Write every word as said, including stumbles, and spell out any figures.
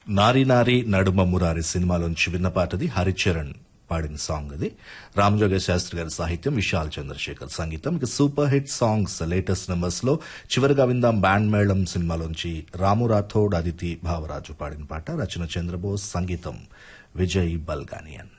నారి నారి నడుమ మురారి సినిమాలోంచి విన్న పాటది హరిచరణ్ పాడిన సాంగ్ అది. రామజోగ శాస్త్రి గారి సాహిత్యం, విశాల్ చంద్రశేఖర్ సంగీతం. ఇక super hit songs latest numbers లో చివరిగా విందాం బ్యాండ్ మేళం సినిమాలోంచి రాము రాథోడ్, అదితి భావరాజు పాడిన పాట. రచన చంద్రబోస్, సంగీతం విజయ్ బల్గానియన్.